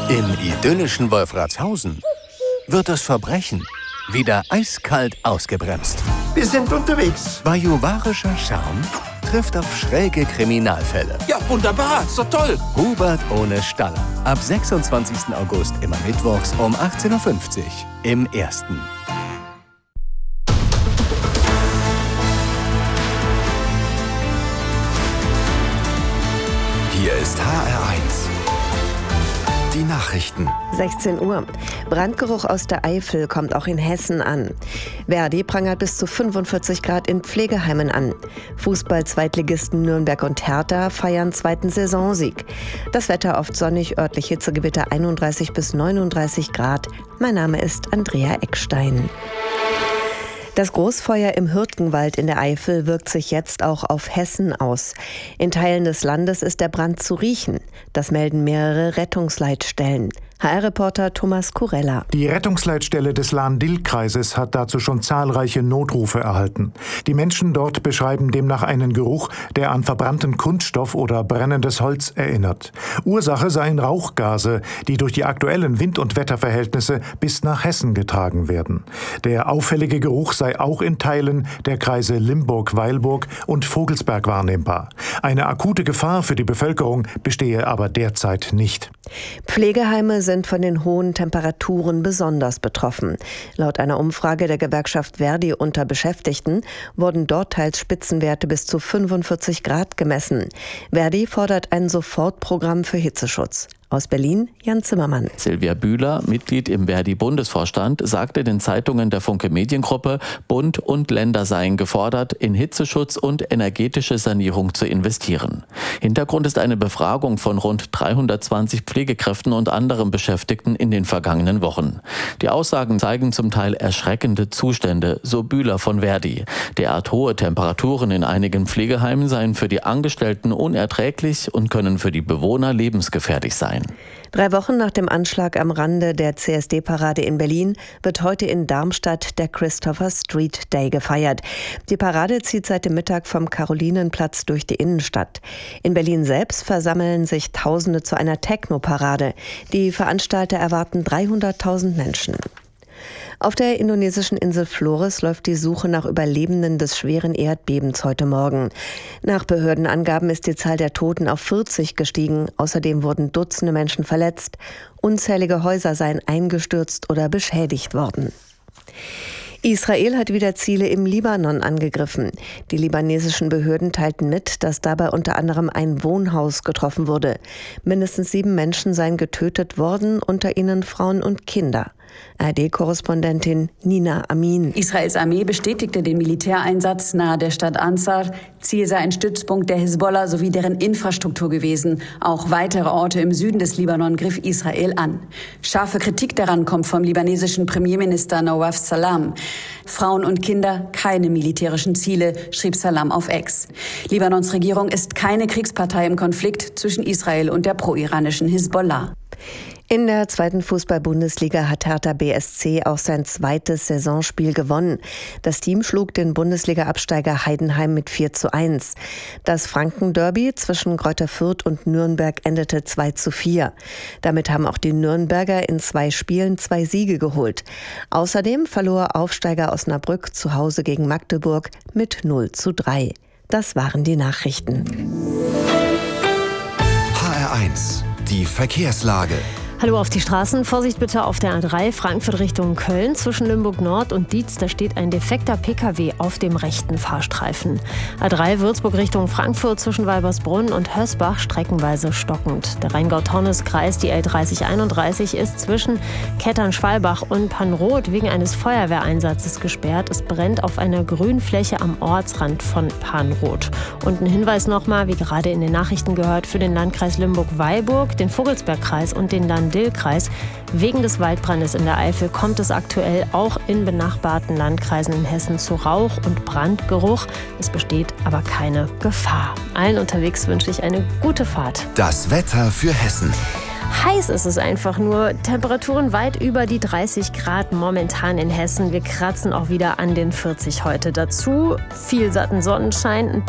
Im idyllischen Wolfratshausen wird das Verbrechen wieder eiskalt ausgebremst. Wir sind unterwegs. Bajuwarischer Charme trifft auf schräge Kriminalfälle. Ja, wunderbar, ist doch toll. Hubert ohne Staller. Ab 26. August immer mittwochs um 18.50 Uhr im Ersten. Hier ist HR1. Die Nachrichten. 16 Uhr. Brandgeruch aus der Eifel kommt auch in Hessen an. Verdi prangert bis zu 45 Grad in Pflegeheimen an. Fußball-Zweitligisten Nürnberg und Hertha feiern zweiten Saisonsieg. Das Wetter oft sonnig, örtlich Hitzegewitter 31 bis 39 Grad. Mein Name ist Andrea Eckstein. Das Großfeuer im Hürtgenwald in der Eifel wirkt sich jetzt auch auf Hessen aus. In Teilen des Landes ist der Brand zu riechen. Das melden mehrere Rettungsleitstellen. HR-Reporter Thomas Kurella. Die Rettungsleitstelle des Lahn-Dill-Kreises hat dazu schon zahlreiche Notrufe erhalten. Die Menschen dort beschreiben demnach einen Geruch, der an verbrannten Kunststoff oder brennendes Holz erinnert. Ursache seien Rauchgase, die durch die aktuellen Wind- und Wetterverhältnisse bis nach Hessen getragen werden. Der auffällige Geruch sei auch in Teilen der Kreise Limburg-Weilburg und Vogelsberg wahrnehmbar. Eine akute Gefahr für die Bevölkerung bestehe aber derzeit nicht. Pflegeheime sind von den hohen Temperaturen besonders betroffen. Laut einer Umfrage der Gewerkschaft Verdi unter Beschäftigten wurden dort teils Spitzenwerte bis zu 45 Grad gemessen. Verdi fordert ein Sofortprogramm für Hitzeschutz. Aus Berlin, Jan Zimmermann. Silvia Bühler, Mitglied im Verdi-Bundesvorstand, sagte den Zeitungen der Funke Mediengruppe, Bund und Länder seien gefordert, in Hitzeschutz und energetische Sanierung zu investieren. Hintergrund ist eine Befragung von rund 320 Pflegekräften und anderen Beschäftigten in den vergangenen Wochen. Die Aussagen zeigen zum Teil erschreckende Zustände, so Bühler von Verdi. Derart hohe Temperaturen in einigen Pflegeheimen seien für die Angestellten unerträglich und können für die Bewohner lebensgefährlich sein. 3 Wochen nach dem Anschlag am Rande der CSD-Parade in Berlin wird heute in Darmstadt der Christopher Street Day gefeiert. Die Parade zieht seit dem Mittag vom Karolinenplatz durch die Innenstadt. In Berlin selbst versammeln sich Tausende zu einer Techno-Parade. Die Veranstalter erwarten 300.000 Menschen. Auf der indonesischen Insel Flores läuft die Suche nach Überlebenden des schweren Erdbebens heute Morgen. Nach Behördenangaben ist die Zahl der Toten auf 40 gestiegen. Außerdem wurden Dutzende Menschen verletzt. Unzählige Häuser seien eingestürzt oder beschädigt worden. Israel hat wieder Ziele im Libanon angegriffen. Die libanesischen Behörden teilten mit, dass dabei unter anderem ein Wohnhaus getroffen wurde. Mindestens 7 Menschen seien getötet worden, unter ihnen Frauen und Kinder. ARD-Korrespondentin Nina Amin. Israels Armee bestätigte den Militäreinsatz nahe der Stadt Ansar. Ziel sei ein Stützpunkt der Hisbollah sowie deren Infrastruktur gewesen. Auch weitere Orte im Süden des Libanon griff Israel an. Scharfe Kritik daran kommt vom libanesischen Premierminister Nawaf Salam. Frauen und Kinder keine militärischen Ziele, schrieb Salam auf X. Libanons Regierung ist keine Kriegspartei im Konflikt zwischen Israel und der pro-iranischen Hisbollah. In der 2. Fußball-Bundesliga hat Hertha BSC auch sein zweites Saisonspiel gewonnen. Das Team schlug den Bundesliga-Absteiger Heidenheim mit 4:1. Das Franken-Derby zwischen Greuther Fürth und Nürnberg endete 2:4. Damit haben auch die Nürnberger in 2 Spielen 2 Siege geholt. Außerdem verlor Aufsteiger Osnabrück zu Hause gegen Magdeburg mit 0:3. Das waren die Nachrichten. HR1, die Verkehrslage. Hallo auf die Straßen. Vorsicht bitte auf der A3 Frankfurt Richtung Köln. Zwischen Limburg Nord und Dietz, da steht ein defekter Pkw auf dem rechten Fahrstreifen. A3 Würzburg Richtung Frankfurt zwischen Walbersbrunn und Hösbach streckenweise stockend. Der Rheingau-Taunus-Kreis, die L3031, ist zwischen Kettern-Schwalbach und Panroth wegen eines Feuerwehreinsatzes gesperrt. Es brennt auf einer Grünfläche am Ortsrand von Panroth. Und ein Hinweis nochmal, wie gerade in den Nachrichten gehört, für den Landkreis Limburg-Weilburg, den Vogelsbergkreis und den Lahn-Dill-Kreis. Wegen des Waldbrandes in der Eifel kommt es aktuell auch in benachbarten Landkreisen in Hessen zu Rauch- und Brandgeruch. Es besteht aber keine Gefahr. Allen unterwegs wünsche ich eine gute Fahrt. Das Wetter für Hessen. Heiß ist es einfach nur. Temperaturen weit über die 30 Grad momentan in Hessen. Wir kratzen auch wieder an den 40 heute. Dazu viel satten Sonnenschein, ein